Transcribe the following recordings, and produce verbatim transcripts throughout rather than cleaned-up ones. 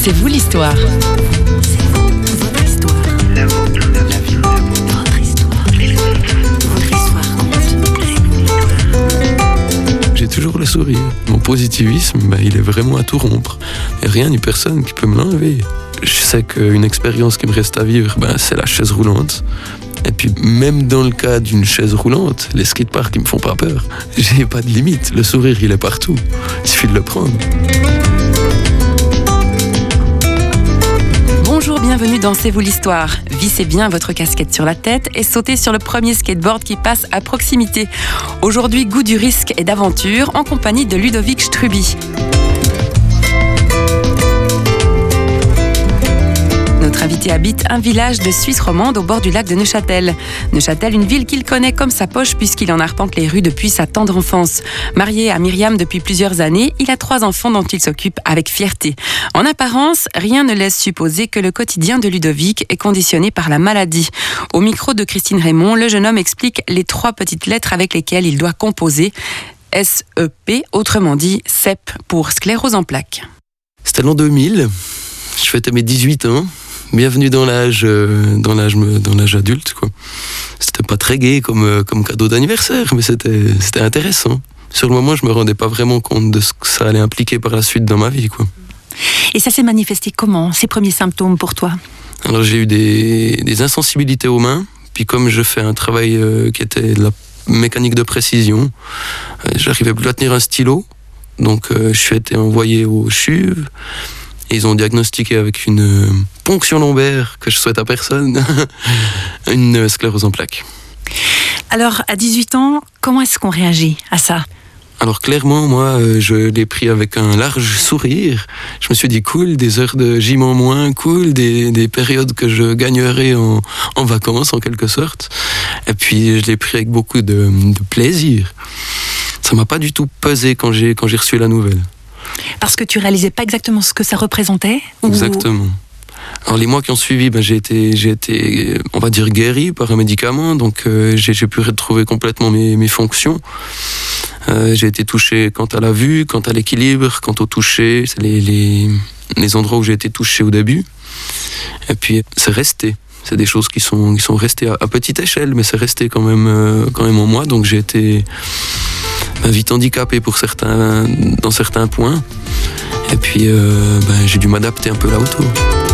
C'est vous l'histoire. C'est vous, votre histoire. La vôtre, la vie, votre histoire. Votre histoire compte. J'ai toujours le sourire. Mon positivisme, bah, il est vraiment à tout rompre. Et rien ni personne qui peut me l'enlever. Je sais qu'une expérience qui me reste à vivre, bah, c'est la chaise roulante. Et puis même dans le cas d'une chaise roulante, les skateparks ils me font pas peur. J'ai pas de limite, le sourire il est partout. Il suffit de le prendre. Bonjour, bienvenue dans C'est vous l'histoire. Vissez bien votre casquette sur la tête et sautez sur le premier skateboard qui passe à proximité. Aujourd'hui, goût du risque et d'aventure en compagnie de Ludovic Struby. Notre invité habite un village de Suisse romande au bord du lac de Neuchâtel. Neuchâtel, une ville qu'il connaît comme sa poche puisqu'il en arpente les rues depuis sa tendre enfance. Marié à Myriam depuis plusieurs années, il a trois enfants dont il s'occupe avec fierté. En apparence, rien ne laisse supposer que le quotidien de Ludovic est conditionné par la maladie. Au micro de Christine Raymond, le jeune homme explique les trois petites lettres avec lesquelles il doit composer. S E P, autrement dit S E P pour sclérose en plaques. C'était l'an deux mille, je fêtais mes dix-huit ans. Bienvenue dans l'âge, euh, dans l'âge, dans l'âge adulte, quoi. C'était pas très gai comme, euh, comme cadeau d'anniversaire, mais c'était, c'était intéressant. Sur le moment, je me rendais pas vraiment compte de ce que ça allait impliquer par la suite dans ma vie, quoi. Et ça s'est manifesté comment, ces premiers symptômes pour toi? Alors j'ai eu des, des insensibilités aux mains, puis comme je fais un travail euh, qui était de la mécanique de précision, euh, j'arrivais plus à tenir un stylo, donc euh, je suis été envoyé au C H U V. Et ils ont diagnostiqué avec une euh, ponction lombaire, que je souhaite à personne, une euh, sclérose en plaques. Alors, à dix-huit ans, comment est-ce qu'on réagit à ça? Alors clairement, moi, euh, je l'ai pris avec un large sourire. Je me suis dit, cool, des heures de gym en moins, cool, des, des périodes que je gagnerai en, en vacances, en quelque sorte. Et puis, je l'ai pris avec beaucoup de, de plaisir. Ça m'a pas du tout pesé quand j'ai, quand j'ai reçu la nouvelle. Parce que tu réalisais pas exactement ce que ça représentait ou... Exactement. Alors les mois qui ont suivi, ben, j'ai été, j'ai été, on va dire, guéri par un médicament, donc euh, j'ai, j'ai pu retrouver complètement mes, mes fonctions. Euh, j'ai été touché quant à la vue, quant à l'équilibre, quant au toucher, c'est les, les, les endroits où j'ai été touché au début. Et puis c'est resté. C'est des choses qui sont, qui sont restées à, à petite échelle, mais c'est resté quand même, euh, quand même en moi, donc j'ai été ben, vite handicapé pour certains, dans certains points. Et puis euh, ben, j'ai dû m'adapter un peu là autour.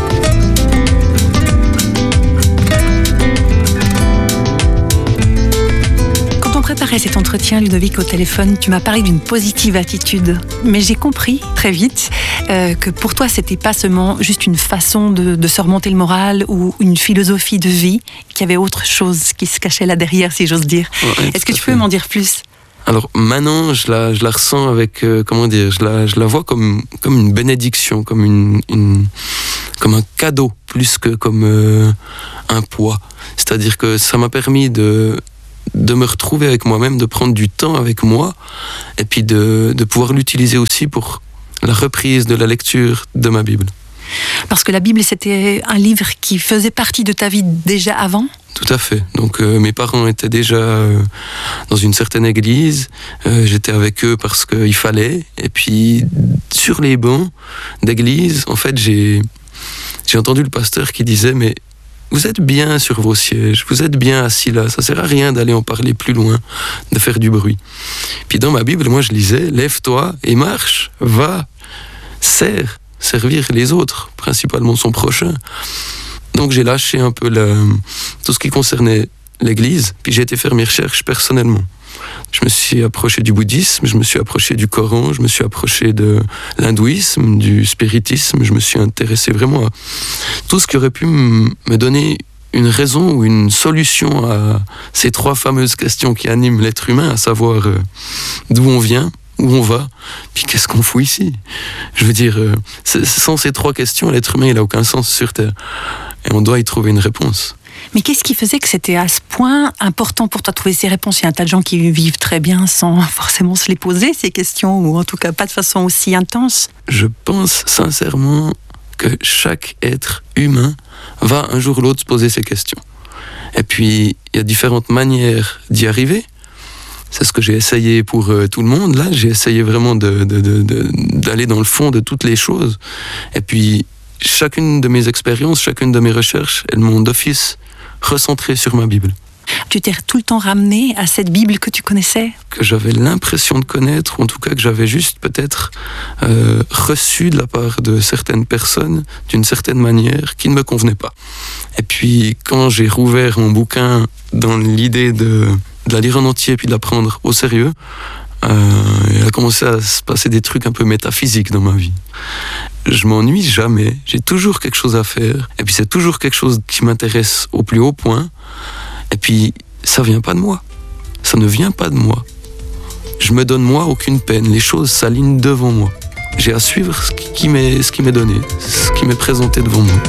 Quand on préparait cet entretien, Ludovic, au téléphone, tu m'as parlé d'une positive attitude. Mais j'ai compris très vite euh, que pour toi, c'était pas seulement juste une façon de, de se remonter le moral ou une philosophie de vie, qu'il y avait autre chose qui se cachait là derrière, si j'ose dire. Ouais, est-ce que tu peux m'en dire plus ? Alors maintenant, je la, je la ressens avec, euh, comment dire, je la, je la vois comme, comme une bénédiction, comme, une, une, comme un cadeau, plus que comme euh, un poids. C'est-à-dire que ça m'a permis de, de me retrouver avec moi-même, de prendre du temps avec moi, et puis de, de pouvoir l'utiliser aussi pour la reprise de la lecture de ma Bible. Parce que la Bible, c'était un livre qui faisait partie de ta vie déjà avant ? Tout à fait. Donc euh, mes parents étaient déjà euh, dans une certaine église. Euh, j'étais avec eux parce qu'il fallait. Et puis sur les bancs d'église, en fait, j'ai, j'ai entendu le pasteur qui disait « Mais vous êtes bien sur vos sièges, vous êtes bien assis là, ça sert à rien d'aller en parler plus loin, de faire du bruit. » Puis dans ma Bible, moi je lisais « Lève-toi et marche, va, sers. » servir les autres, principalement son prochain. Donc j'ai lâché un peu la, tout ce qui concernait l'église, puis j'ai été faire mes recherches personnellement. Je me suis approché du bouddhisme, je me suis approché du Coran, je me suis approché de l'hindouisme, du spiritisme, je me suis intéressé vraiment à tout ce qui aurait pu me donner une raison ou une solution à ces trois fameuses questions qui animent l'être humain, à savoir euh, d'où on vient, où on va, puis qu'est-ce qu'on fout ici ? Je veux dire, euh, sans ces trois questions, l'être humain, il n'a aucun sens sur Terre. Et on doit y trouver une réponse. Mais qu'est-ce qui faisait que c'était à ce point important pour toi de trouver ces réponses ? Il y a un tas de gens qui vivent très bien sans forcément se les poser, ces questions, ou en tout cas pas de façon aussi intense. Je pense sincèrement que chaque être humain va un jour ou l'autre se poser ces questions. Et puis, il y a différentes manières d'y arriver. C'est ce que j'ai essayé pour euh, tout le monde. Là, j'ai essayé vraiment de, de, de, de, d'aller dans le fond de toutes les choses. Et puis, chacune de mes expériences, chacune de mes recherches, elles m'ont d'office recentré sur ma Bible. Tu t'es tout le temps ramené à cette Bible que tu connaissais ? Que j'avais l'impression de connaître, ou en tout cas que j'avais juste peut-être euh, reçu de la part de certaines personnes d'une certaine manière qui ne me convenait pas. Et puis quand j'ai rouvert mon bouquin dans l'idée de, de la lire en entier puis de la prendre au sérieux, euh, il a commencé à se passer des trucs un peu métaphysiques dans ma vie. Je m'ennuie jamais, j'ai toujours quelque chose à faire, et puis c'est toujours quelque chose qui m'intéresse au plus haut point. Et puis, ça vient pas de moi. Ça ne vient pas de moi. Je me donne moi aucune peine. Les choses s'alignent devant moi. J'ai à suivre ce qui m'est, ce qui m'est donné, ce qui m'est présenté devant moi.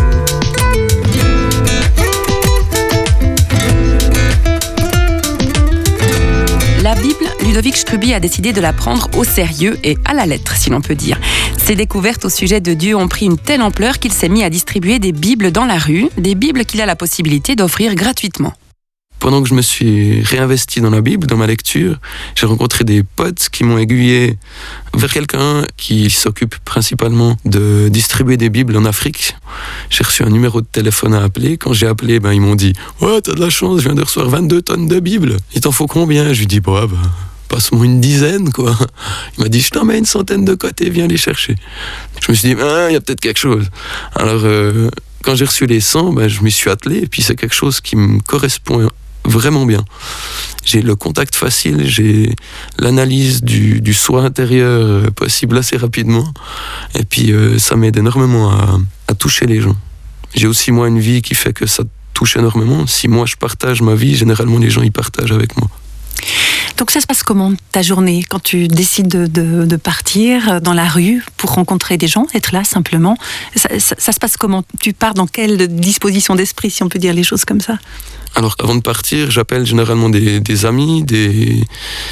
La Bible, Ludovic Struby a décidé de la prendre au sérieux et à la lettre, si l'on peut dire. Ses découvertes au sujet de Dieu ont pris une telle ampleur qu'il s'est mis à distribuer des Bibles dans la rue, des Bibles qu'il a la possibilité d'offrir gratuitement. Pendant que je me suis réinvesti dans la Bible, dans ma lecture, j'ai rencontré des potes qui m'ont aiguillé vers quelqu'un qui s'occupe principalement de distribuer des Bibles en Afrique. J'ai reçu un numéro de téléphone à appeler. Quand j'ai appelé, ben, ils m'ont dit « Ouais, t'as de la chance, je viens de recevoir vingt-deux tonnes de Bibles. Il t'en faut combien ?» Je lui dis bah, « Bah, passe-moi une dizaine, quoi. » Il m'a dit « Je t'en mets une centaine de côté, viens les chercher. » Je me suis dit ah, « Il y a peut-être quelque chose. » Alors, euh, quand j'ai reçu les cent, ben, je m'y suis attelé et puis c'est quelque chose qui me correspond vraiment bien. J'ai le contact facile, j'ai l'analyse du, du soi intérieur possible assez rapidement, et puis euh, ça m'aide énormément à, à toucher les gens. J'ai aussi moi une vie qui fait que ça touche énormément. Si moi je partage ma vie, généralement les gens y partagent avec moi. Donc ça se passe comment ta journée quand tu décides de, de, de partir dans la rue pour rencontrer des gens, être là simplement, ça, ça, ça se passe comment? Tu pars dans quelle disposition d'esprit, si on peut dire les choses comme ça? Alors avant de partir, j'appelle généralement des, des amis, des,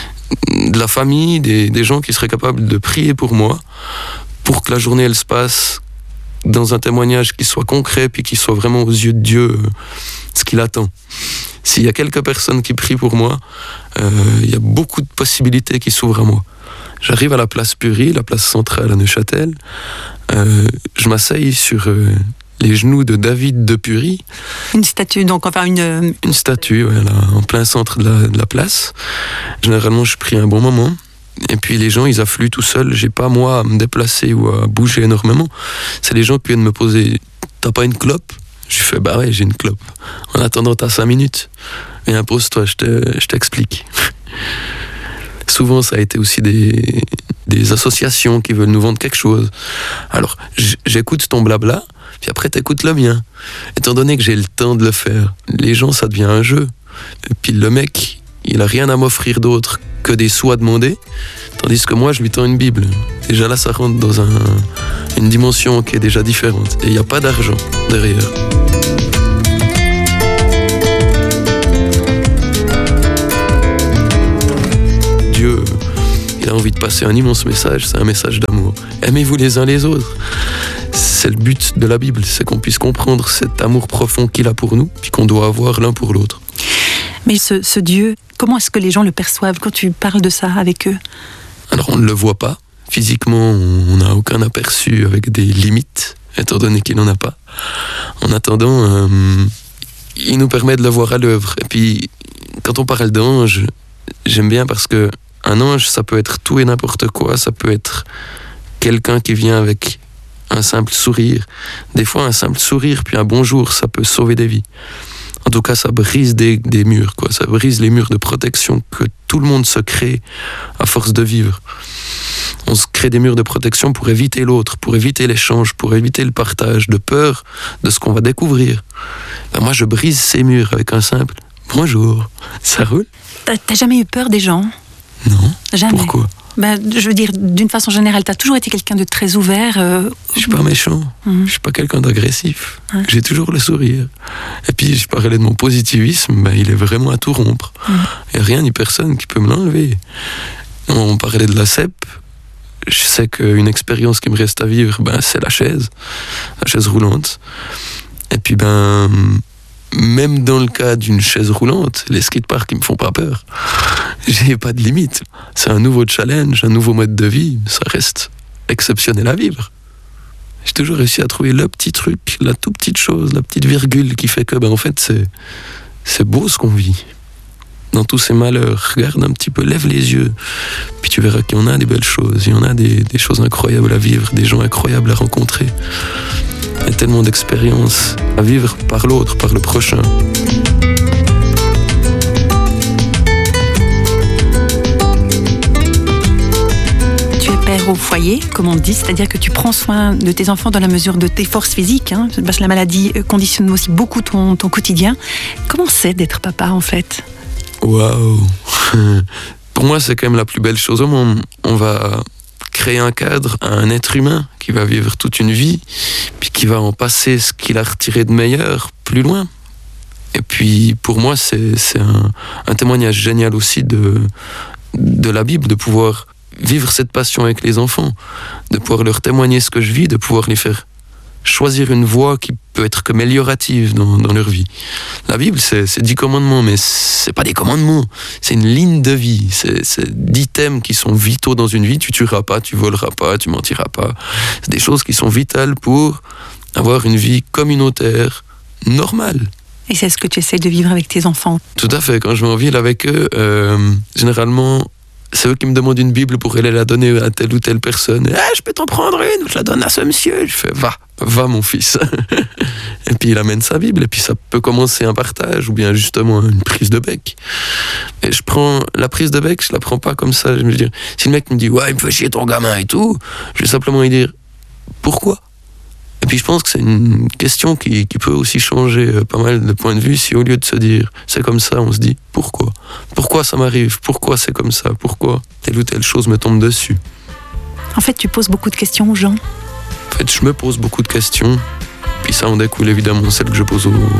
de la famille, des, des gens qui seraient capables de prier pour moi, pour que la journée elle se passe dans un témoignage qui soit concret puis qui soit vraiment aux yeux de Dieu ce qu'il attend. S'il y a quelques personnes qui prient pour moi, euh, il y a beaucoup de possibilités qui s'ouvrent à moi. J'arrive à la place Purie, la place centrale à Neuchâtel, euh, je m'asseye sur euh, les genoux de David de Purie. Une statue, donc enfin une... Une statue, ouais, là, en plein centre de la, de la place. Généralement, je prie un bon moment. Et puis les gens, ils affluent tout seuls. J'ai pas, moi, à me déplacer ou à bouger énormément. C'est les gens qui viennent me poser « T'as pas une clope ?» Je fais « Bah ouais, j'ai une clope. En attendant, t'as cinq minutes. Viens, pose-toi, je, te, je t'explique. » Souvent, ça a été aussi des, des associations qui veulent nous vendre quelque chose. Alors, j'écoute ton blabla, puis après, t'écoutes le mien. Étant donné que j'ai le temps de le faire, les gens, ça devient un jeu. Et puis le mec, il a rien à m'offrir d'autre que des sous à demander, tandis que moi, je lui tends une Bible. Déjà là, ça rentre dans un, une dimension qui est déjà différente. Et il n'y a pas d'argent derrière. Dieu, il a envie de passer un immense message, c'est un message d'amour. Aimez-vous les uns les autres. C'est le but de la Bible, c'est qu'on puisse comprendre cet amour profond qu'il a pour nous, puis qu'on doit avoir l'un pour l'autre. Mais ce, ce Dieu, comment est-ce que les gens le perçoivent quand tu parles de ça avec eux? Alors on ne le voit pas. Physiquement, on n'a aucun aperçu avec des limites, étant donné qu'il n'en a pas. En attendant, euh, il nous permet de le voir à l'œuvre. Et puis, quand on parle d'ange, j'aime bien parce que un ange, ça peut être tout et n'importe quoi. Ça peut être quelqu'un qui vient avec un simple sourire. Des fois, un simple sourire, puis un bonjour, ça peut sauver des vies. En tout cas, ça brise des, des murs, quoi. Ça brise les murs de protection que tout le monde se crée à force de vivre. On se crée des murs de protection pour éviter l'autre, pour éviter l'échange, pour éviter le partage, de peur de ce qu'on va découvrir. Ben moi, je brise ces murs avec un simple « bonjour ». Ça roule? T'as, t'as jamais eu peur des gens? Non. Jamais. Pourquoi? Ben, je veux dire, d'une façon générale, t'as toujours été quelqu'un de très ouvert. Euh... Je suis pas méchant, mmh. Je suis pas quelqu'un d'agressif. Ouais. J'ai toujours le sourire. Et puis, je parlais de mon positivisme, ben, il est vraiment à tout rompre. Il mmh. n'y a rien ni personne qui peut me l'enlever. On parlait de la C E P. Je sais qu'une expérience qui me reste à vivre, ben, c'est la chaise, la chaise roulante. Et puis, ben, même dans le cas d'une chaise roulante, les skateparks, ils me font pas peur. J'ai pas de limite. C'est un nouveau challenge, un nouveau mode de vie. Ça reste exceptionnel à vivre. J'ai toujours réussi à trouver le petit truc, la toute petite chose, la petite virgule qui fait que, ben en fait, c'est, c'est beau ce qu'on vit. Dans tous ces malheurs, regarde un petit peu, lève les yeux, puis tu verras qu'il y en a des belles choses, il y en a des, des choses incroyables à vivre, des gens incroyables à rencontrer. Il y a tellement d'expériences à vivre par l'autre, par le prochain. Père au foyer, comme on dit, c'est-à-dire que tu prends soin de tes enfants dans la mesure de tes forces physiques, hein, parce que la maladie conditionne aussi beaucoup ton, ton quotidien. Comment c'est d'être papa, en fait ? Waouh. Pour moi, c'est quand même la plus belle chose au monde. On va créer un cadre à un être humain qui va vivre toute une vie, puis qui va en passer ce qu'il a retiré de meilleur plus loin. Et puis, pour moi, c'est, c'est un, un témoignage génial aussi de, de la Bible, de pouvoir vivre cette passion avec les enfants, de pouvoir leur témoigner ce que je vis, de pouvoir les faire choisir une voie qui peut être qu'améliorative dans, dans leur vie. La Bible, c'est, c'est dix commandements, mais c'est pas des commandements, c'est une ligne de vie, c'est, c'est dix thèmes qui sont vitaux dans une vie. Tu tueras pas, tu voleras pas, tu mentiras pas. C'est des choses qui sont vitales pour avoir une vie communautaire, normale. Et c'est ce que tu essaies de vivre avec tes enfants. Tout à fait. Quand je vais en ville avec eux, euh, généralement, c'est eux qui me demandent une Bible pour aller la donner à telle ou telle personne. Eh, je peux t'en prendre une, je la donne à ce monsieur. Je fais, va, va mon fils. Et puis il amène sa Bible, et puis ça peut commencer un partage, ou bien justement une prise de bec. Et je prends la prise de bec, je la prends pas comme ça. Je me dis, si le mec me dit, ouais, il me fait chier ton gamin et tout, je vais simplement lui dire, pourquoi ? Et puis je pense que c'est une question qui, qui peut aussi changer pas mal de points de vue si au lieu de se dire c'est comme ça, on se dit pourquoi ? Pourquoi ça m'arrive ? Pourquoi c'est comme ça ? Pourquoi telle ou telle chose me tombe dessus ? En fait, tu poses beaucoup de questions aux gens. En fait, je me pose beaucoup de questions, puis ça en découle évidemment celles que je pose aux,